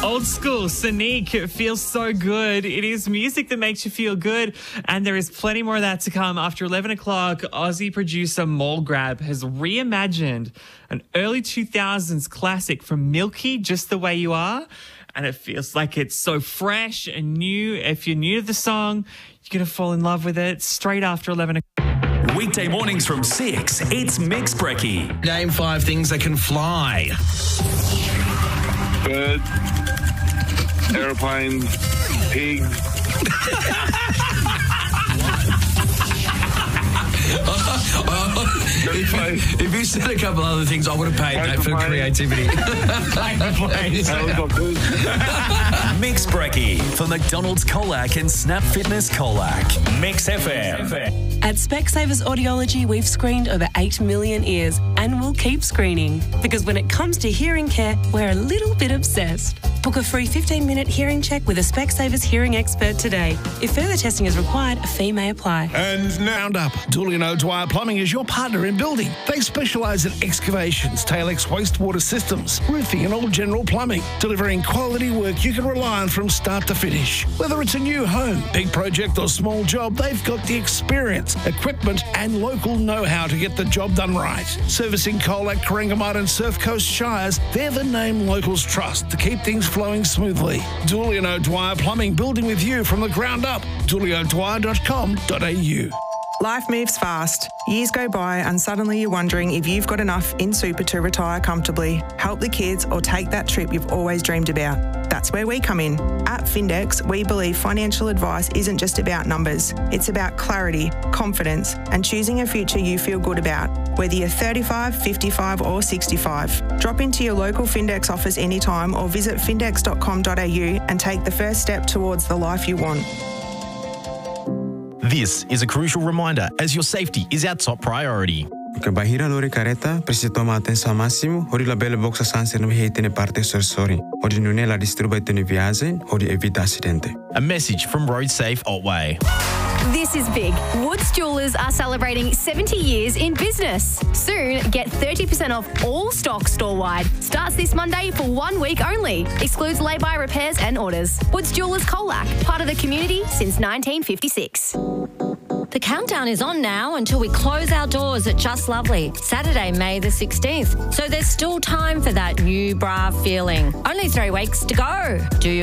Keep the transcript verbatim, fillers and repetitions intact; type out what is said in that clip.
Old school, Sonique, it feels so good. It is music that makes you feel good, and there is plenty more of that to come. After eleven o'clock, Aussie producer Mole Grab has reimagined an early two thousands classic from Milky, Just the Way You Are, and it feels like it's so fresh and new. If you're new to the song, you're going to fall in love with it straight after eleven o'clock. Weekday mornings from six, it's Mix Brekkie. Name five things that can fly. Birds, aeroplanes, pigs. if, if you said a couple other things, I would have paid that for creativity. Mix Brekkie for McDonald's Colac and Snap Fitness Colac. Mix F M. At Specsavers Audiology, we've screened over eight million ears and we'll keep screening. Because when it comes to hearing care, we're a little bit obsessed. Book a free fifteen minute hearing check with a Specsavers hearing expert today. If further testing is required, a fee may apply. And now up, Dooley and O'Dwyer Plumbing is your partner in building. They specialise in excavations, Tail-X wastewater systems, roofing and all general plumbing, delivering quality work you can rely on from start to finish. Whether it's a new home, big project or small job, they've got the experience, equipment and local know-how to get the job done right. Servicing Colac, Corangamite and Surf Coast Shires, they're the name locals trust to keep things flowing smoothly. Dooley and O'Dwyer Plumbing, building with you from the ground up. dooley o'dwyer dot com dot a u. Life moves fast. Years go by and suddenly you're wondering if you've got enough in super to retire comfortably, help the kids or take that trip you've always dreamed about. That's where we come in. At Findex, we believe financial advice isn't just about numbers. It's about clarity, confidence and choosing a future you feel good about, whether you're thirty-five, fifty-five or sixty-five. Drop into your local Findex office anytime or visit findex dot com dot a u and take the first step towards the life you want. This is a crucial reminder as your safety is our top priority. Kabahira lori careta, precisa tomar atenção máximo, hori la bela boxa sanse no hei tene parte sorsori, hori nune la distribui tene viagem, hori evita acidente. A message from Road Safe Otway. This is big. Woods Jewellers are celebrating seventy years in business. Soon, get thirty percent off all stock store-wide. Starts this Monday for one week only. Excludes lay-by repairs and orders. Woods Jewellers Colac, part of the community since nineteen fifty-six. The countdown is on now until we close our doors at Just Lovely, Saturday, May the sixteenth. So there's still time for that new bra feeling. Only three weeks to go. Do your